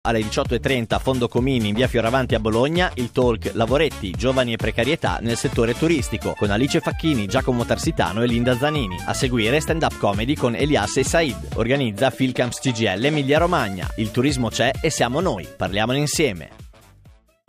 Alle 18.30 a Fondo Comini in via Fioravanti a Bologna, il talk Lavoretti, giovani e precarietà nel settore turistico con Alice Facchini, Giacomo Tarsitano e Linda Zanini. A seguire stand-up comedy con Elias e Said. Organizza Philcamps CGL Emilia Romagna. Il turismo c'è e siamo noi. Parliamone insieme.